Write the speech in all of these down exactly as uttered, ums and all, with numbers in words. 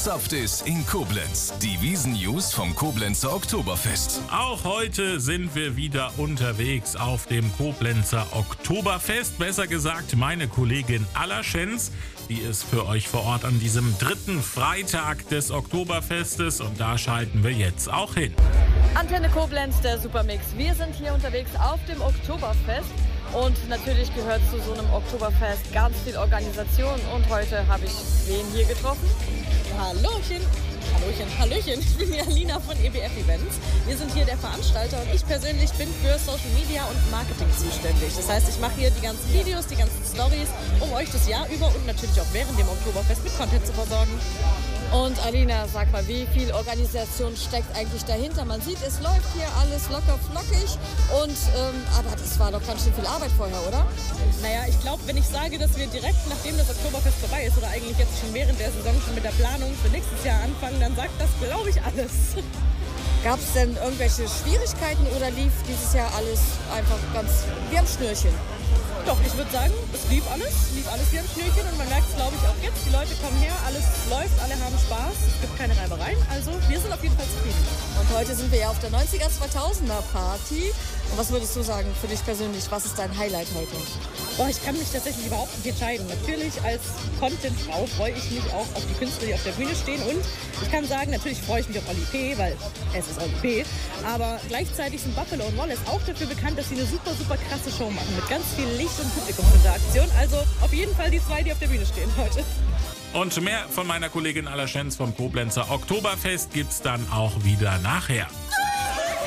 Zapft es in Koblenz. Die Wiesn-News vom Koblenzer Oktoberfest. Auch heute sind wir wieder unterwegs auf dem Koblenzer Oktoberfest. Besser gesagt, meine Kollegin Allerschenz, die ist für euch vor Ort an diesem dritten Freitag des Oktoberfestes. Und da schalten wir jetzt auch hin. Antenne Koblenz, der Supermix. Wir sind hier unterwegs auf dem Oktoberfest. Und natürlich gehört zu so einem Oktoberfest ganz viel Organisation. Und heute habe ich wen hier getroffen? Hallöchen, Hallöchen, Hallöchen. Ich bin die Alina von E B F Events. Wir sind hier der Veranstalter und ich persönlich bin für Social Media und Marketing zuständig. Das heißt, ich mache hier die ganzen Videos, die ganzen Stories, um euch das Jahr über und natürlich auch während dem Oktoberfest mit Content zu versorgen. Und Alina, sag mal, wie viel Organisation steckt eigentlich dahinter? Man sieht, es läuft hier alles locker flockig, und, ähm, aber das war doch ganz schön viel Arbeit vorher, oder? Naja, ich glaube, wenn ich sage, dass wir direkt nachdem das Oktoberfest vorbei ist oder eigentlich jetzt schon während der Saison schon mit der Planung für nächstes Jahr anfangen, dann sagt das, glaube ich, alles. Gab es denn irgendwelche Schwierigkeiten oder lief dieses Jahr alles einfach ganz wie am Schnürchen? Doch, ich würde sagen, es lief alles, lief alles wie am Schnürchen und man merkt es, glaube ich, auch jetzt. Die Leute kommen her, alles läuft, alle haben Spaß, es gibt keine Reibereien, also wir sind auf jeden Fall zufrieden. Und heute sind wir ja auf der neunziger zweitausender Party. Und was würdest du sagen für dich persönlich, was ist dein Highlight heute? Boah, ich kann mich tatsächlich überhaupt nicht entscheiden. Natürlich als Content-Frau freue ich mich auch auf die Künstler, die auf der Bühne stehen. Und ich kann sagen, natürlich freue ich mich auf Oli P., weil es ist Oli P. Aber gleichzeitig sind Buffalo und Wallace auch dafür bekannt, dass sie eine super, super krasse Show machen. Mit ganz viel Licht und Publikumsinteraktion. Also auf jeden Fall die zwei, die auf der Bühne stehen heute. Und mehr von meiner Kollegin Allerschenz vom Koblenzer Oktoberfest gibt's dann auch wieder nachher.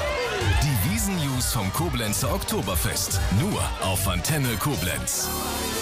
Die Wiesn-News vom Koblenzer Oktoberfest. Nur auf Antenne Koblenz.